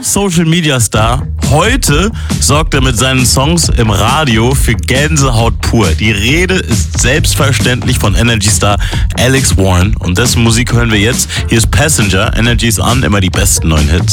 Social Media Star. Heute sorgt er mit seinen Songs im Radio für Gänsehaut pur. Die Rede ist selbstverständlich von Energy Star Alex Warren und dessen Musik hören wir jetzt. Hier ist Passenger, Energy is on, immer die besten neuen Hits.